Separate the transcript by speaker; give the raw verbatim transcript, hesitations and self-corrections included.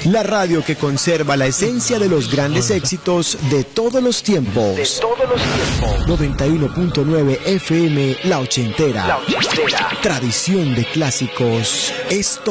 Speaker 1: La radio que conserva la esencia de los grandes éxitos de todos los tiempos.
Speaker 2: De todos los tiempos.
Speaker 1: noventa y uno punto nueve F M, La Ochentera.
Speaker 2: La Ochentera.
Speaker 1: Tradición de clásicos. Esto